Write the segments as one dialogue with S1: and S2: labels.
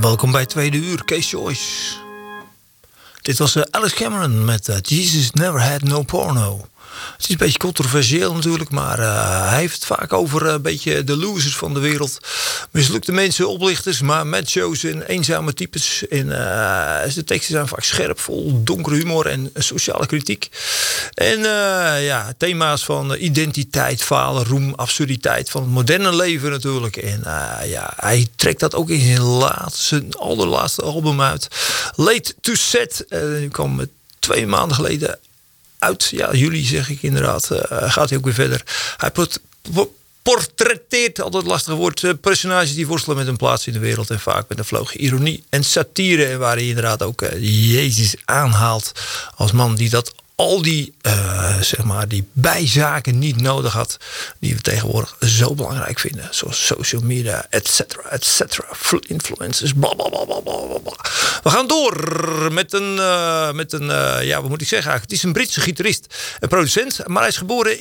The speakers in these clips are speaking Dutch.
S1: Welkom bij Tweede Uur, Kees Joyce. Dit was Alice Cameron met Jesus Never Had No Porno. Het is een beetje controversieel natuurlijk, maar hij heeft het vaak over een beetje de losers van de wereld. Mislukte mensen, oplichters, maar macho's en eenzame types. En de teksten zijn vaak scherp, vol donkere humor en sociale kritiek. En thema's van identiteit, falen, roem, absurditeit van het moderne leven natuurlijk. En hij trekt dat ook in zijn allerlaatste album uit. Late to Set, die kwam 2 maanden geleden uit. Ja, juli zeg ik inderdaad. Gaat hij ook weer verder. Hij portretteert, altijd lastig woord, personages die worstelen met hun plaats in de wereld. En vaak met een vleugje ironie en satire. En waar hij inderdaad ook Jezus aanhaalt als man die dat al die, die bijzaken niet nodig had. Die we tegenwoordig zo belangrijk vinden. Zoals social media, et cetera. Influencers, blablabla. We gaan door met een wat moet ik zeggen eigenlijk? Het is een Britse gitarist en producent. Maar hij is geboren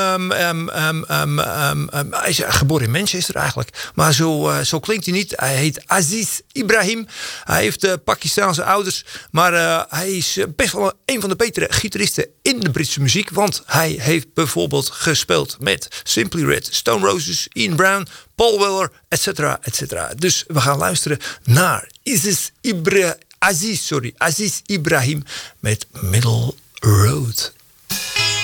S1: in Manchester eigenlijk. Maar zo klinkt hij niet. Hij heet Aziz Ibrahim. Hij heeft Pakistaanse ouders. Maar hij is best wel een van de betere gitaristen in de Britse muziek. Want hij heeft bijvoorbeeld gespeeld met Simply Red, Stone Roses, Ian Brown, Paul Weller, et cetera. Dus we gaan luisteren naar Aziz Ibrahim met Middle Road.